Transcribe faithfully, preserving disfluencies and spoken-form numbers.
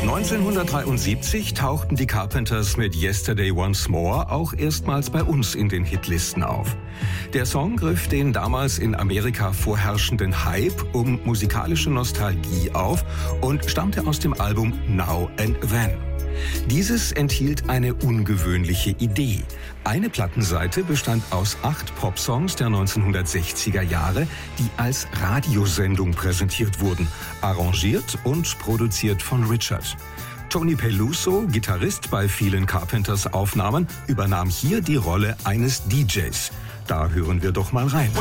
neunzehnhundertdreiundsiebzig tauchten die Carpenters mit Yesterday Once More auch erstmals bei uns in den Hitlisten auf. Der Song griff den damals in Amerika vorherrschenden Hype um musikalische Nostalgie auf und stammte aus dem Album Now and Then. Dieses enthielt eine ungewöhnliche Idee. Eine Plattenseite bestand aus acht Popsongs der neunzehnhundertsechziger Jahre, die als Radiosendung präsentiert wurden, arrangiert und produziert von Richard. Tony Peluso, Gitarrist bei vielen Carpenters-Aufnahmen, übernahm hier die Rolle eines D Js. Da hören wir doch mal rein.